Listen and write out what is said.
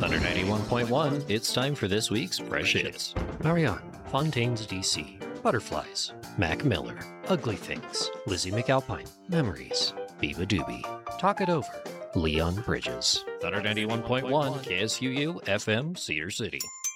Thunder 91.1, it's time for this week's Fresh Hits. Marianne, Fontaine's DC, Butterflies, Mac Miller, Ugly Things, Lizzie McAlpine, Memories, Biba Doobie, Talk It Over, Leon Bridges. Thunder 91.1, KSUU FM, Cedar City.